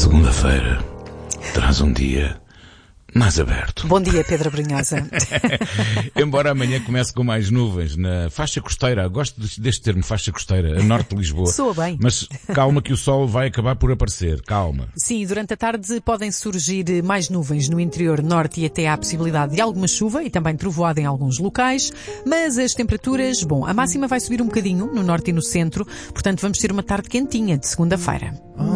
Segunda-feira traz um dia mais aberto. Bom dia, Pedro Brunhosa. Embora amanhã comece com mais nuvens na faixa costeira, gosto deste termo, faixa costeira, a norte de Lisboa. Soa bem. Mas calma que o sol vai acabar por aparecer, calma. Sim, durante a tarde podem surgir mais nuvens no interior norte e até há a possibilidade de alguma chuva e também trovoada em alguns locais, mas as temperaturas, a máxima vai subir um bocadinho no norte e no centro, portanto vamos ter uma tarde quentinha de segunda-feira.